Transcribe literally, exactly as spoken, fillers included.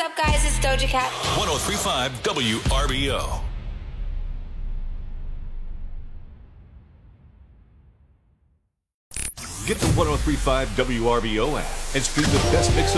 up, guys? It's Doja Cat. one oh three point five W R B O. Get the one oh three point five W R B O app and stream the best mix of